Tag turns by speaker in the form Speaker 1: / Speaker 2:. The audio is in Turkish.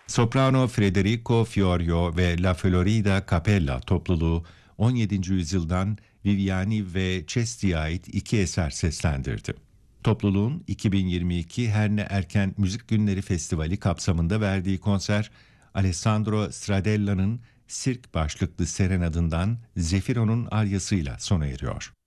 Speaker 1: Soprano Federico Fiorio ve La Florida Capella topluluğu 17. yüzyıldan Viviani ve Cesti'ye ait iki eser seslendirdi. Topluluğun 2022 Herne Erken Müzik Günleri Festivali kapsamında verdiği konser, Alessandro Stradella'nın Sirk başlıklı serenadından Zefiro'nun aryasıyla sona eriyor.